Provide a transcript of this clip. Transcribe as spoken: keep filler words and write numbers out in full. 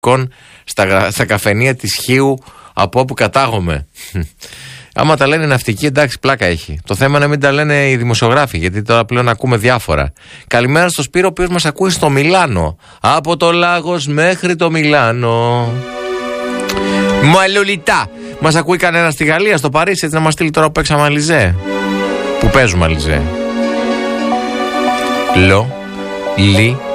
ναρκωτικών στα, στα καφενεία της Χίου, από όπου κατάγομαι. Άμα τα λένε ναυτικοί, εντάξει, πλάκα έχει. Το θέμα είναι να μην τα λένε οι δημοσιογράφοι, γιατί τώρα πλέον ακούμε διάφορα. Καλημέρα στο Σπύρο, ο οποίος μας ακούει στο Μιλάνο. Από το Λάγος μέχρι το Μιλάνο. Μαλουλιτά. Μας ακούει κανένα στη Γαλλία, στο Παρίσι, έτσι να μας στείλει τώρα που παίξαμε Alizé. Που παίζουμε Alizé. Λο, λι,